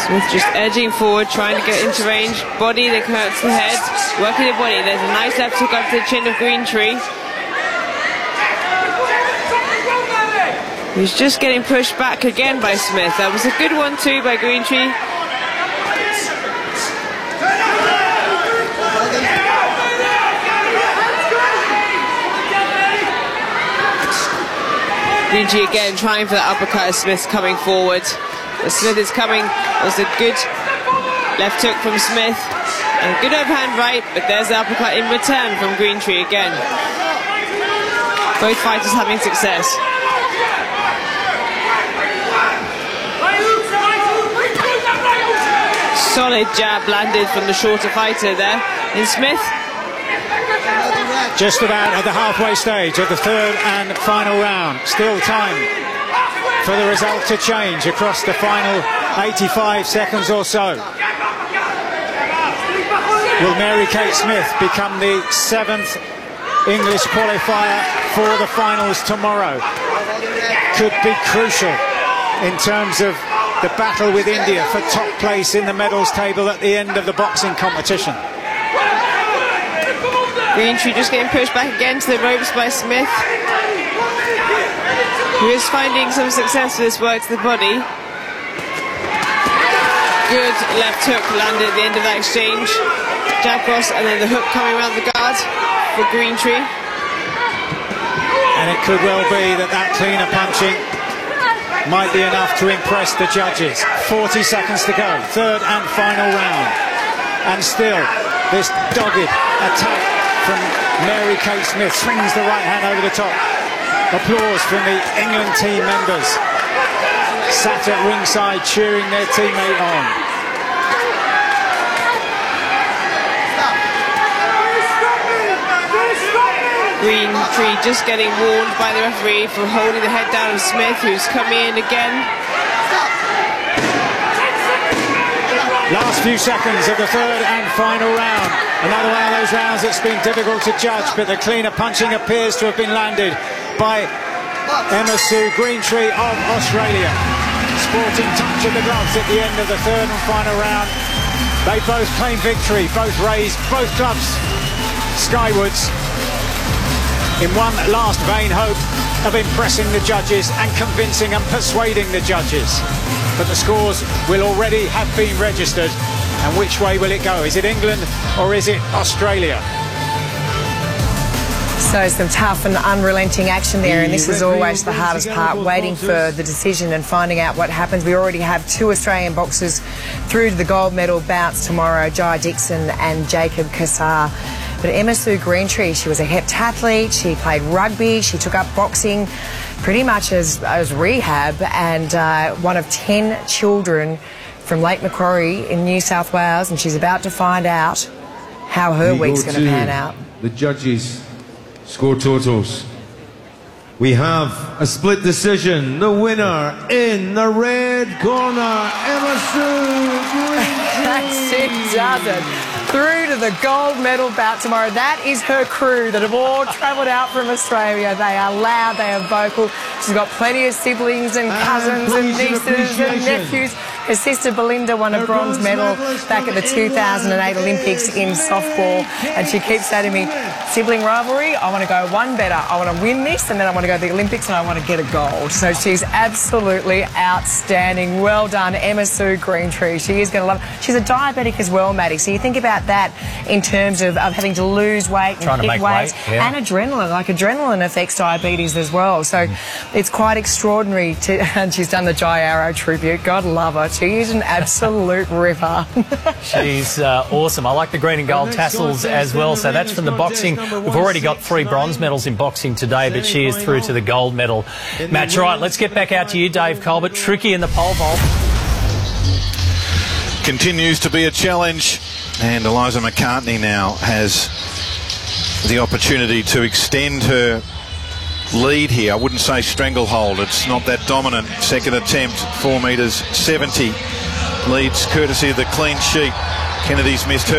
Smith just edging forward, trying to get into range. Body, they connect to the head, working the body. There's a nice left hook up to the chin of Greentree. He's just getting pushed back again by Smith. That was a good one too by Greentree. Greentree again trying for the uppercut as Smith's coming forward. But Smith is coming. That was a good left hook from Smith. And a good overhand right, but there's the uppercut in return from Greentree again. Both fighters having success. Solid jab landed from the shorter fighter there in Smith. Just about at the halfway stage of the third and final round. Still time for the result to change across the final 85 seconds or so. Will Mary Kate Smith become the 7th English qualifier for the finals tomorrow? Could be crucial in terms of the battle with India for top place in the medals table at the end of the boxing competition. Greentree just getting pushed back again to the ropes by Smith, who is finding some success with this work to the body. Good left hook landed at the end of that exchange. Jab cross and then the hook coming around the guard for Greentree. And it could well be that that cleaner punching might be enough to impress the judges. 40 seconds to go, third and final round. And still, this dogged attack from Mary Kate Smith swings the right hand over the top. Applause from the England team members sat at ringside cheering their teammate on. Greentree just getting warned by the referee for holding the head down of Smith, who's coming in again. Last few seconds of the third and final round. Another one of those rounds that's been difficult to judge, but the cleaner punching appears to have been landed by Emma Sue Greentree of Australia. Sporting touch of the gloves at the end of the third and final round. They both claim victory, both raised both gloves skywards in one last vain hope of impressing the judges and convincing and persuading the judges. But the scores will already have been registered, and which way will it go? Is it England or is it Australia? So some tough and unrelenting action there, and this is always the hardest part, waiting for the decision and finding out what happens. We already have 2 Australian boxers through to the gold medal bouts tomorrow, Jai Dixon and Jacob Kassar. But Emma Sue Greentree, she was a heptathlete, she played rugby, she took up boxing pretty much as rehab, and one of 10 children from Lake Macquarie in New South Wales, and she's about to find out how her week's going to pan out. The judges' score totals. We have a split decision. The winner in the red corner, Emma Sue Greentree. That's it, does it? Through to the gold medal bout tomorrow. That is her crew that have all travelled out from Australia. They are loud, they are vocal. She's got plenty of siblings and cousins and nieces and nephews. Her sister Belinda won a bronze medal back at the 2008 Olympics in softball, and she keeps saying to me, sibling rivalry, I want to go one better. I want to win this, and then I want to go to the Olympics and I want to get a gold. So she's absolutely outstanding. Well done, Emma Sue Greentree. She is going to love it. She's a diabetic as well, Maddie, so you think about that in terms of having to lose weight and hit weight, and adrenaline. Like adrenaline affects diabetes as well. So it's quite extraordinary and she's done the Jai Arrow tribute. God love her. She is an absolute ripper. She's awesome. I like the green and gold tassels as well. So that's from the boxing. We've already got 3 bronze medals in boxing today, but she is through to the gold medal match. Right, let's get back out to you, Dave Colbert. Tricky in the pole vault. Continues to be a challenge, and Eliza McCartney now has the opportunity to extend her lead here. I wouldn't say stranglehold, it's not that dominant. Second attempt, 4 metres 70. Leads courtesy of the clean sheet. Kennedy's missed her.